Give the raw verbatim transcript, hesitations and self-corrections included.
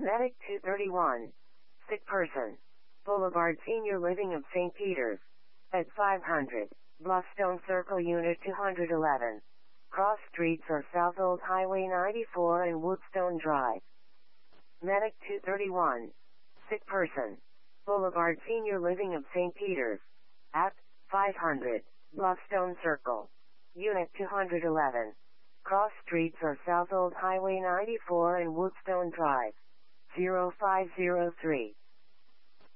Medic two thirty-one. Sick person. Boulevard Senior Living of Saint Peter's. At five hundred. Bluffstone Circle Unit two eleven. Cross streets are South Old Highway ninety-four and Woodstone Drive. Medic two thirty-one. Sick person. Boulevard Senior Living of Saint Peter's. At five hundred. Bluffstone Circle. Unit two eleven. Cross streets are South Old Highway ninety-four and Woodstone Drive. zero five zero three.